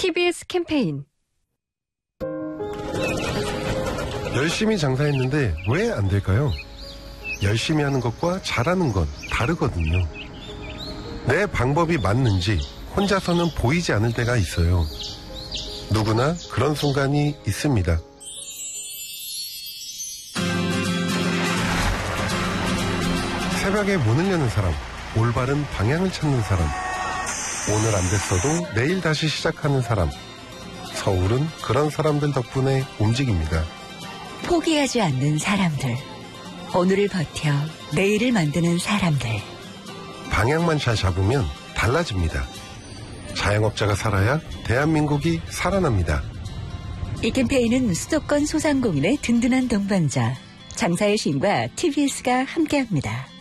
TBS 캠페인. 열심히 장사했는데 왜 안 될까요? 열심히 하는 것과 잘하는 건 다르거든요. 내 방법이 맞는지 혼자서는 보이지 않을 때가 있어요. 누구나 그런 순간이 있습니다. 새벽에 문을 여는 사람, 올바른 방향을 찾는 사람, 오늘 안 됐어도 내일 다시 시작하는 사람. 서울은 그런 사람들 덕분에 움직입니다. 포기하지 않는 사람들. 오늘을 버텨 내일을 만드는 사람들. 방향만 잘 잡으면 달라집니다. 자영업자가 살아야 대한민국이 살아납니다. 이 캠페인은 수도권 소상공인의 든든한 동반자 장사의 신과 TBS가 함께합니다.